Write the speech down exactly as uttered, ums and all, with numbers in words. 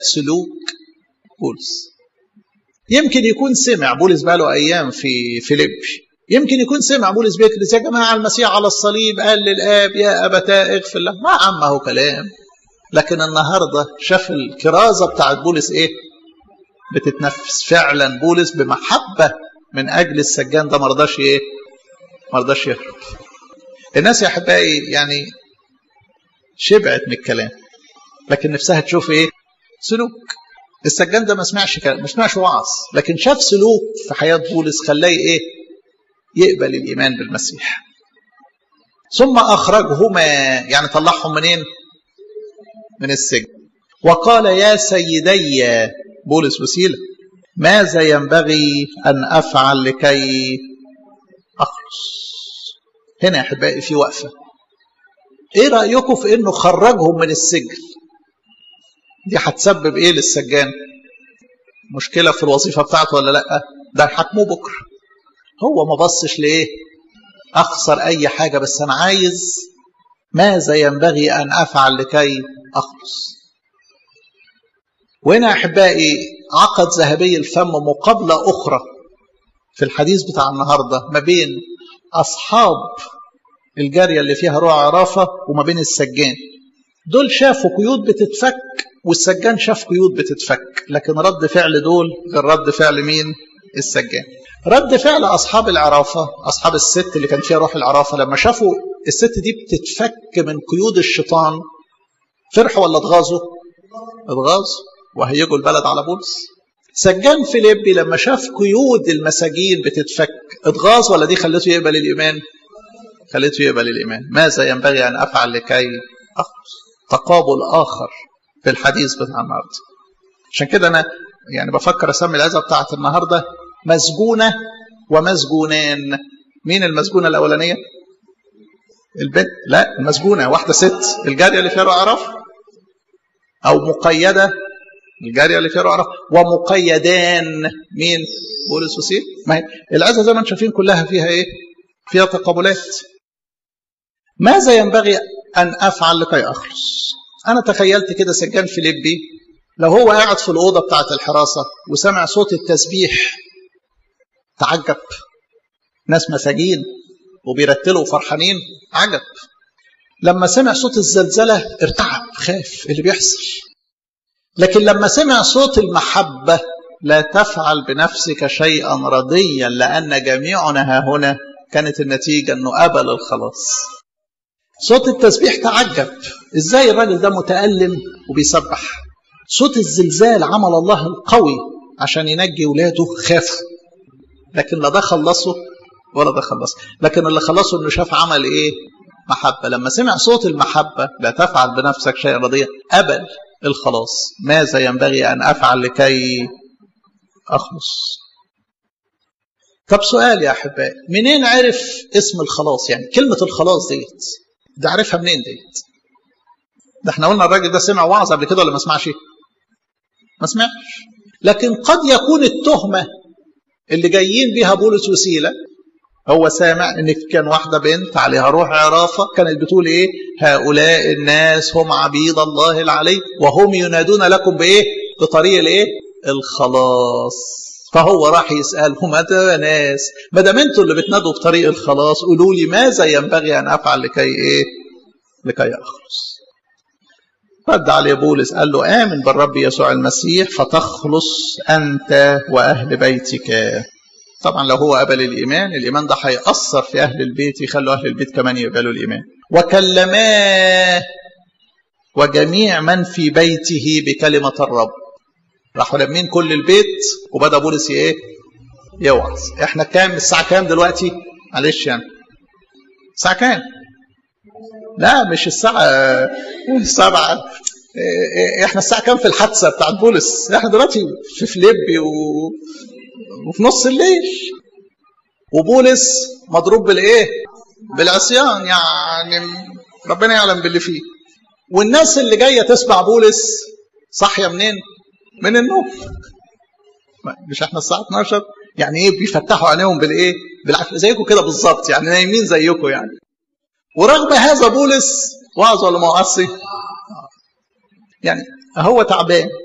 سلوك بولس. يمكن يكون سمع بولس بقاله أيام في فيليبي، يمكن يكون سمع بولس بيكرز يا جماعة المسيح على الصليب قال للآب يا أبتاه اغفر له، ما عمه كلام. لكن النهاردة شاف الكرازة بتاعت بولس إيه؟ بتتنفس فعلا. بولس بمحبة من أجل السجان ده مرضاش إيه؟ مرضاش يهرب. الناس يا أحبائي يعني شبعت من الكلام، لكن نفسها تشوف إيه؟ سلوك. السجان ده ما سمعش كلام، ما سمعش وعظ، لكن شاف سلوك في حياة بولس خلاه إيه؟ يقبل الإيمان بالمسيح. ثم أخرجهما، يعني طلعهم منين؟ من السجن. وقال يا سيدي بولس وسيلة ماذا ينبغي أن أفعل لكي أخلص؟ هنا يا أحبائي في وقفة. إيه رأيكم في إنه خرجهم من السجن؟ دي هتسبب إيه للسجان؟ مشكلة في الوظيفة بتاعته ولا لأ؟ ده هيحاكموه بكرة. هو ما بصش لإيه؟ أخسر أي حاجة، بس أنا عايز ماذا ينبغي أن أفعل لكي أخلص. وهنا أحبائي عقد ذهبي الفم مقابلة أخرى في الحديث بتاع النهاردة ما بين أصحاب الجارية اللي فيها روح عرافة وما بين السجان. دول شافوا قيود بتتفك والسجان شاف قيود بتتفك، لكن رد فعل دول غير رد فعل مين؟ السجان. رد فعل أصحاب العرافة، أصحاب الست اللي كان فيها روح العرافة، لما شافوا الست دي بتتفك من قيود الشيطان فرحوا ولا اتغاظوا؟ اتغاظوا وهيجوا البلد على بولس. سجان فيليبي لما شاف قيود المساجين بتتفك اتغاظ ولا دي خلته يقبل الإيمان؟ خلته يقبل الإيمان. ماذا ينبغي أن أفعل لكي أخلص؟ تقابل آخر في الحديث بتاع النهارده. عشان كده أنا يعني بفكر أسمي العزة بتاعت النهارده مسجونة ومسجونان. مين المسجونة الأولانية؟ البنت. لا، المسجونة واحدة ست، الجارية اللي فيها روح عرافة، أو مقيدة، الجارية اللي فيها روح عرافة، ومقيدان مين؟ بولس وسيلة. ما هي العزة زي ما انتم شايفين كلها فيها إيه؟ فيها تقابلات. ماذا ينبغي أن أفعل لكي أخلص؟ أنا تخيلت كده سجان فيليبي لو هو قاعد في الأوضة بتاعة الحراسة وسمع صوت التسبيح تعجب. ناس مساجين وبيرتلوا فرحانين، عجب. لما سمع صوت الزلزلة ارتعب، خاف اللي بيحصل. لكن لما سمع صوت المحبة لا تفعل بنفسك شيئا رضيا لأن جميعنا ها هنا، كانت النتيجة أنه قبل الخلاص. صوت التسبيح تعجب، إزاي الراجل ده متألم وبيسبح. صوت الزلزال عمل الله القوي عشان ينجي ولاده، خافوا. لكن لا ده خلصه ولا ده خلصه. لكن اللي خلصه انه شاف عمل ايه؟ محبة. لما سمع صوت المحبة لا تفعل بنفسك شيئا رضيا، قبل الخلاص. ماذا ينبغي ان افعل لكي اخلص؟ طب سؤال يا احبائي، منين عرف اسم الخلاص؟ يعني كلمة الخلاص ديت ده عرفها منين ديت؟ ده احنا قلنا الراجل ده سمع وعظ قبل كده ولا ما سمعش؟ ما سمعش. لكن قد يكون التهمة اللي جايين بيها بولس وسيلة، هو سامع ان كان واحدة بنت عليها روح عرافة كانت بتقول ايه؟ هؤلاء الناس هم عبيد الله العلي وهم ينادون لكم بايه؟ بطريق الايه؟ الخلاص. فهو راح يسألهم هذا ناس، ما دام انتوا اللي بتنادوا بطريق الخلاص قولوا لي ماذا ينبغي ان افعل لكي ايه؟ لكي اخلص. رد عليه بولس قال له آمن بالرب يسوع المسيح فتخلص أنت وأهل بيتك. طبعا لو هو قبل الإيمان، الإيمان ده هيأثر في أهل البيت، يخلوا أهل البيت كمان يقبلوا الإيمان. وكلماه وجميع من في بيته بكلمة الرب. راحوا لمين كل البيت وبدأ بولس إيه؟ يوعظ. إحنا كام الساعة كام دلوقتي؟ معلش يعني الساعة كام؟ لا مش الساعة سبعة، احنا الساعة كام في الحادثة بتاعت بولس؟ احنا دلوقتي في فيليبي و... وفي نص الليل، وبولس مضروب بالايه؟ بالعصيان، يعني ربنا يعلم باللي فيه. والناس اللي جاية تسمع بولس صحية منين؟ من النوم. مش احنا الساعة اتناشر؟ يعني ايه بيفتحوا عينيهم بالايه؟ بالعافية زيكم كده بالظبط، يعني نايمين زيكم يعني. ورغم هذا بولس وعظ ولا ما وعظش؟ يعني هو تعبان